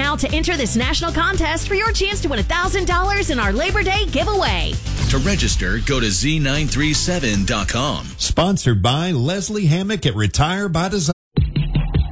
now to enter this national contest for your chance to win $1,000 in our Labor Day giveaway. To register, go to Z937.com. Sponsored by Leslie Hammock at Retire by Design.